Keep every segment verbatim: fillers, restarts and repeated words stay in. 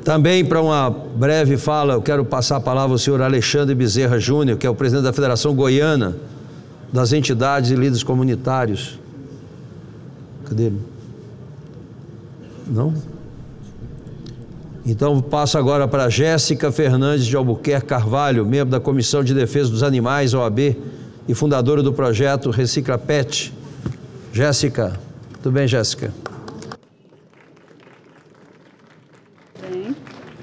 Também, para uma breve fala, eu quero passar a palavra ao senhor Alexandre Bezerra Júnior, que é o presidente da Federação Goiana das Entidades e Líderes Comunitários. Cadê ele? Não? Então, passo agora para Jéssica Fernandes de Albuquerque Carvalho, membro da Comissão de Defesa dos Animais, O A B, e fundadora do projeto Recicla Pet. Jéssica. Tudo bem, Jéssica? Bem.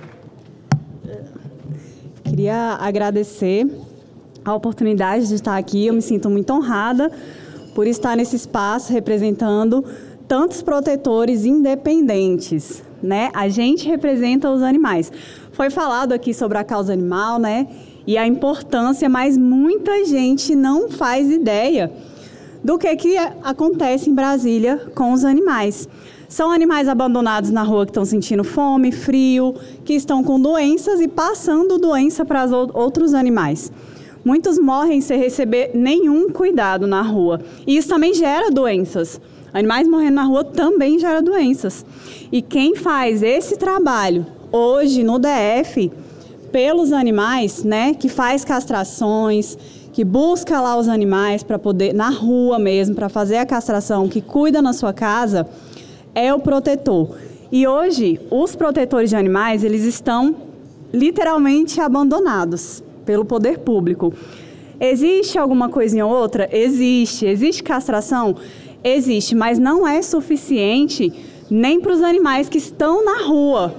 Queria agradecer a oportunidade de estar aqui. Eu me sinto muito honrada por estar nesse espaço representando tantos protetores independentes, né? A gente representa os animais. Foi falado aqui sobre a causa animal, né? E a importância, mas muita gente não faz ideia do que, que acontece em Brasília com os animais. São animais abandonados na rua que estão sentindo fome, frio, que estão com doenças e passando doença para os outros animais. Muitos morrem sem receber nenhum cuidado na rua. E isso também gera doenças. Animais morrendo na rua também gera doenças. E quem faz esse trabalho hoje no D F pelos animais, né, que faz castrações, que busca lá os animais para poder, na rua mesmo, para fazer a castração, que cuida na sua casa, é o protetor. E hoje, os protetores de animais, eles estão literalmente abandonados pelo poder público. Existe alguma coisinha ou outra? Existe. Existe castração? Existe, mas não é suficiente nem para os animais que estão na rua.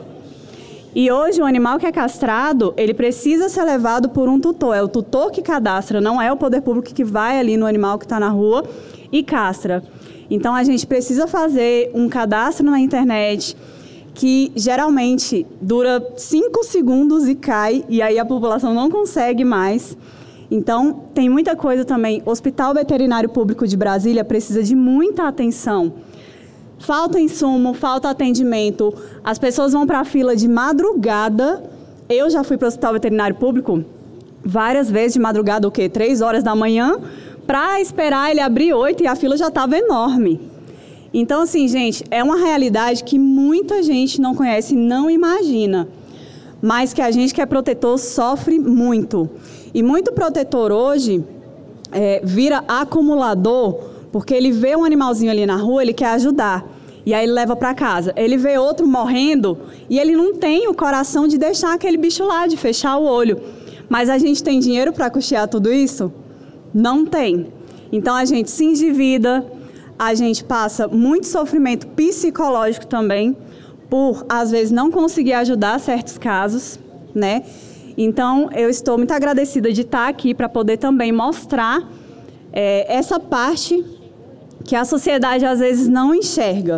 E hoje o animal que é castrado, ele precisa ser levado por um tutor. É o tutor que cadastra, não é o poder público que vai ali no animal que está na rua e castra. Então a gente precisa fazer um cadastro na internet que geralmente dura cinco segundos e cai, e aí a população não consegue mais. Então, tem muita coisa também. O Hospital Veterinário Público de Brasília precisa de muita atenção. Falta insumo, falta atendimento. As pessoas vão para a fila de madrugada. Eu já fui para o Hospital Veterinário Público várias vezes de madrugada, o quê? Três horas da manhã, para esperar ele abrir oito e a fila já estava enorme. Então, assim, gente, é uma realidade que muita gente não conhece e não imagina. Mas que a gente que é protetor sofre muito. E muito protetor hoje é, vira acumulador, porque ele vê um animalzinho ali na rua, ele quer ajudar. E aí ele leva para casa. Ele vê outro morrendo e ele não tem o coração de deixar aquele bicho lá, de fechar o olho. Mas a gente tem dinheiro para custear tudo isso? Não tem. Então a gente se endivida, a gente passa muito sofrimento psicológico também, por, às vezes, não conseguir ajudar certos casos, né? Então, eu estou muito agradecida de estar aqui para poder também mostrar é, essa parte que a sociedade, às vezes, não enxerga.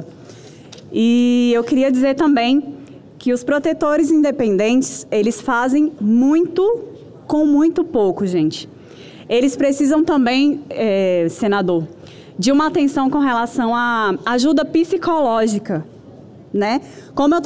E eu queria dizer também que os protetores independentes, eles fazem muito com muito pouco, gente. Eles precisam também, é, senador, de uma atenção com relação à ajuda psicológica, né? Como eu